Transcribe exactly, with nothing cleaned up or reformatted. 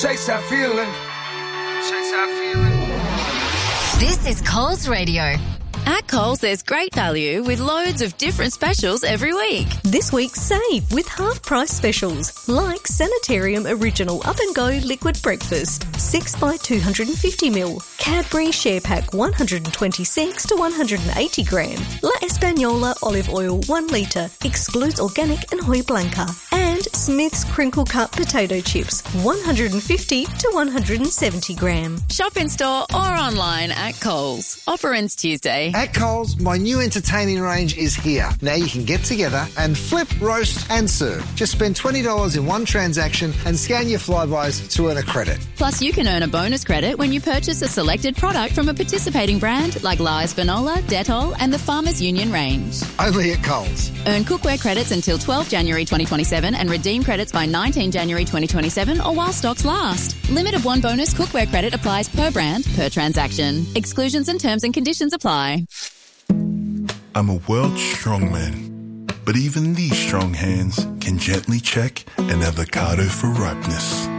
chase that feeling. Chase that feeling. This is Coles Radio. At Coles, there's great value with loads of different specials every week. This week, save with half-price specials like Sanitarium Original Up and Go Liquid Breakfast, six by two hundred fifty milliliters. Cadbury Share Pack one hundred twenty-six to one hundred eighty gram. La Española Olive Oil one litre, excludes organic and Hoy Blanca. And Smith's Crinkle Cut Potato Chips, one hundred fifty to one hundred seventy gram. Shop in store or online at Coles. Offer ends Tuesday. At Coles, my new entertaining range is here. Now you can get together and flip, roast and serve. Just spend twenty dollars in one transaction and scan your Flybuys to earn a credit. Plus, you can earn a bonus credit when you purchase a selected product from a participating brand like La Espanola, Dettol and the Farmers Union range. Only at Coles. Earn cookware credits until twelfth January twenty twenty-seven and redeem credits by nineteenth January twenty twenty-seven or while stocks last. Limit of one bonus cookware credit applies per brand, per transaction. Exclusions and terms and conditions apply. I'm a world strongman, but even these strong hands can gently check an avocado for ripeness.